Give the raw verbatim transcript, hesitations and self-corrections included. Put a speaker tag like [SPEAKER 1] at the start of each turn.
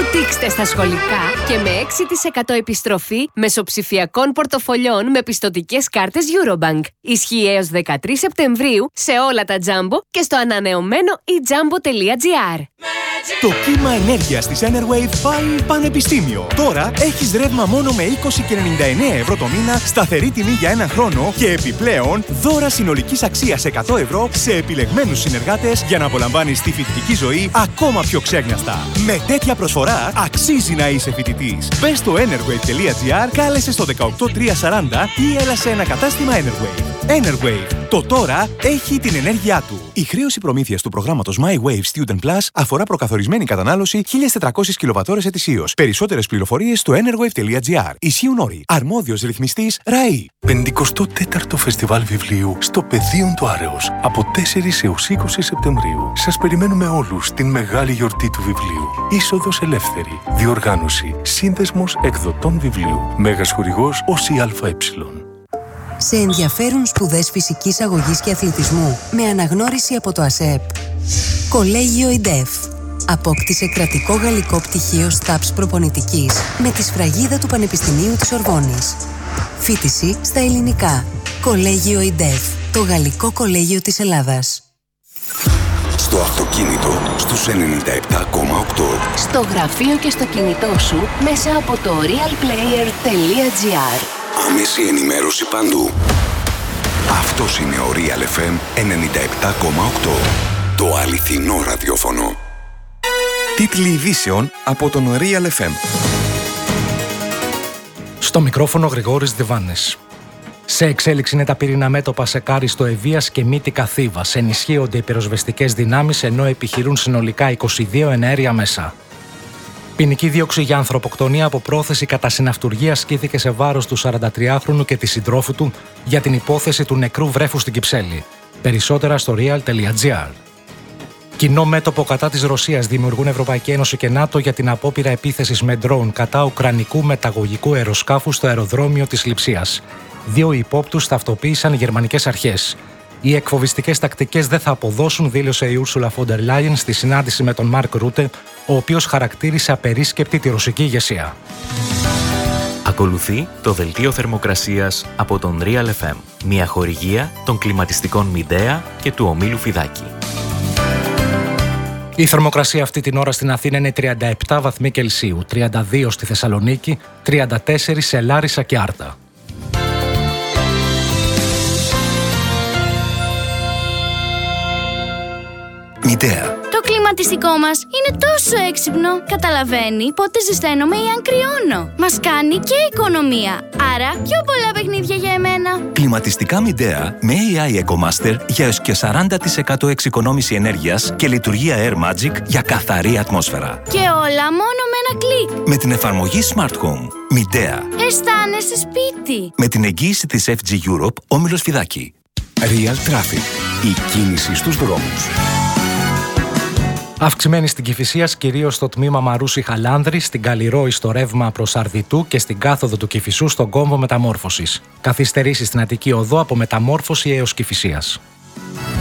[SPEAKER 1] Βουτήξτε στα σχολικά και με έξι τοις εκατό επιστροφή μεσοψηφιακών πορτοφολιών με πιστωτικές κάρτες Eurobank. Ισχύει έως δεκατρείς Σεπτεμβρίου σε όλα τα Jumbo και στο ανανεωμένο e jumbo τελεία gr.
[SPEAKER 2] Το κύμα ενέργειας της Enerwave πάει πανεπιστήμιο. Τώρα έχεις ρεύμα μόνο με είκοσι και ενενήντα εννέα ευρώ το μήνα, σταθερή τιμή για ένα χρόνο και επιπλέον δώρα συνολικής αξίας εκατό ευρώ σε επιλεγμένους συνεργάτες για να απολαμβάνεις τη φοιτητική ζωή ακόμα πιο ξέγνιαστα. Με τέτοια προσφορά αξίζει να είσαι φοιτητής. Μπες στο enerwave τελεία gr, κάλεσε στο δεκαοκτώ τριακόσια σαράντα ή έλα σε ένα κατάστημα Enerwave. Enerwave. Το τώρα έχει την ενέργειά του. Η χρέωση προμήθειας του προγράμματος MyWave Student Plus αφορά προκαθορισμένη κατανάλωση χίλιες τετρακόσιες κιλοβατώρες ετησίως. Περισσότερες πληροφορίες στο enerwave τελεία gr. Ισχύουν όροι. Αρμόδιος ρυθμιστής ΡΑΗ.
[SPEAKER 3] πενηκοστό τέταρτο Φεστιβάλ Βιβλίου στο Πεδίον του Άρεως από τέσσερις έως είκοσι Σεπτεμβρίου. Σας περιμένουμε όλους στην μεγάλη γιορτή του βιβλίου. Είσοδος ελεύθερη. Διοργάνωση. Σύνδεσμος εκδοτών βιβλίου. Μέγας χορηγός ΟΣΙΑΕ.
[SPEAKER 4] Σε ενδιαφέρουν σπουδές φυσικής αγωγής και αθλητισμού με αναγνώριση από το ΑΣΕΠ. Κολέγιο ΙΝΤΕΦ. Απόκτησε κρατικό γαλλικό πτυχίο ΣΤΑΠΣ προπονητικής με τη σφραγίδα του Πανεπιστημίου της Ορβόνης. Φοίτηση στα ελληνικά. Κολέγιο ΙΝΤΕΦ. Το γαλλικό κολέγιο της Ελλάδας.
[SPEAKER 5] Στο αυτοκίνητο, στους ενενήντα επτά κόμμα οκτώ.
[SPEAKER 1] Στο γραφείο και στο κινητό σου μέσα από το realplayer τελεία gr.
[SPEAKER 5] Άμεση ενημέρωση παντού. Αυτός είναι ο Real εφ εμ ενενήντα επτά κόμμα οκτώ. Το αληθινό ραδιόφωνο.
[SPEAKER 6] Τίτλοι ειδήσεων από τον Real εφ εμ.
[SPEAKER 7] Στο μικρόφωνο Γρηγόρης Διβάνης. Σε εξέλιξη είναι τα πυρήνα μέτωπα σε Κάριστο Ευβοίας και Μύτικα Θήβας. Ενισχύονται οι πυροσβεστικές δυνάμεις ενώ επιχειρούν συνολικά είκοσι δύο εναέρια μέσα. Ποινική δίωξη για ανθρωποκτονία από πρόθεση κατά συναυτουργία ασκήθηκε σε βάρος του σαραντατριάχρονου και τη συντρόφου του για την υπόθεση του νεκρού βρέφου στην Κυψέλη. Περισσότερα στο real τελεία gr. Κοινό μέτωπο κατά της Ρωσίας δημιουργούν Ευρωπαϊκή Ένωση και ΝΑΤΟ για την απόπειρα επίθεσης με ντρόουν κατά ουκρανικού μεταγωγικού αεροσκάφου στο αεροδρόμιο της Λειψίας. Δύο υπόπτους ταυτοποίησαν οι γερμανικές αρχές. Οι εκφοβιστικές τακτικές δεν θα αποδώσουν, δήλωσε η Ursula von der Leyen στη συνάντηση με τον Μαρκ Ρούτε, ο οποίος χαρακτήρισε απερίσκεπτη τη ρωσική ηγεσία.
[SPEAKER 8] Ακολουθεί το δελτίο θερμοκρασίας από τον Real εφ εμ, μια χορηγία των κλιματιστικών Midea και του ομίλου Φιδάκη.
[SPEAKER 7] Η θερμοκρασία αυτή την ώρα στην Αθήνα είναι τριάντα επτά βαθμοί Κελσίου, τριάντα δύο στη Θεσσαλονίκη, τριάντα τέσσερα σε Λάρισα και Άρτα.
[SPEAKER 6] Midea.
[SPEAKER 9] Το κλιματιστικό μας είναι τόσο έξυπνο. Καταλαβαίνει πότε ζεσταίνομαι ή αν κρυώνω. Μας κάνει και οικονομία. Άρα πιο πολλά παιχνίδια για εμένα.
[SPEAKER 6] Κλιματιστικά Midea με έι άι EcoMaster για έως και σαράντα τοις εκατό εξοικονόμηση ενέργειας και λειτουργία Air Magic για καθαρή ατμόσφαιρα.
[SPEAKER 9] Και όλα μόνο με ένα κλικ.
[SPEAKER 6] Με την εφαρμογή Smart Home. Midea.
[SPEAKER 9] Αισθάνεσαι σπίτι.
[SPEAKER 6] Με την εγγύηση της εφ τζι Europe, όμιλος Φιδάκη.
[SPEAKER 5] Real Traffic. Η κίνηση στους δρόμους.
[SPEAKER 7] Αυξημένη στην Κηφισίας, κυρίως στο τμήμα Μαρούσι Χαλάνδρη, στην Καλλιρόη στο ρεύμα προς Αρδιτού και στην κάθοδο του Κηφισού στον κόμβο Μεταμόρφωσης. Καθυστερήσεις στην Αττική Οδό από Μεταμόρφωση έως Κηφισίας.